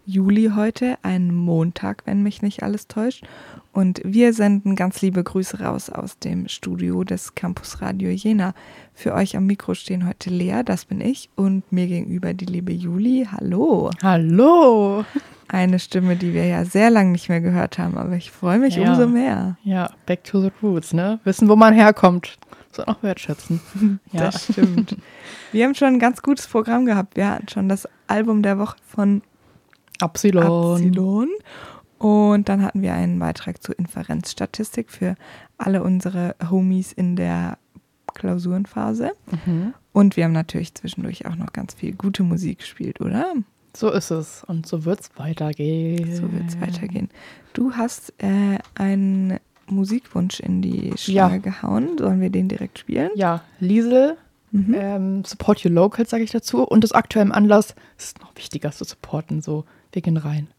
Juli heute, ein Montag, wenn mich nicht alles täuscht. Und wir senden ganz liebe Grüße raus aus dem Studio des Campus Radio Jena. Für euch am Mikro stehen heute Lea, das bin ich, und mir gegenüber die liebe Juli. Hallo. Hallo. Eine Stimme, die wir ja sehr lange nicht mehr gehört haben, aber ich freue mich umso mehr. Ja, back to the roots, ne? Wissen, wo man herkommt. Muss man auch wertschätzen. Ja. Das stimmt. Wir haben schon ein ganz gutes Programm gehabt. Wir hatten schon das Album der Woche von Absilon. Und dann hatten wir einen Beitrag zur Inferenzstatistik für alle unsere Homies in der Klausurenphase. Mhm. Und wir haben natürlich zwischendurch auch noch ganz viel gute Musik gespielt, oder? So ist es. Und so wird's weitergehen. Du hast einen Musikwunsch in die Schlange gehauen. Sollen wir den direkt spielen? Ja, Liesel. Support your locals, sage ich dazu. Und das aktuelle Anlass ist noch wichtiger zu supporten. So, wir gehen rein.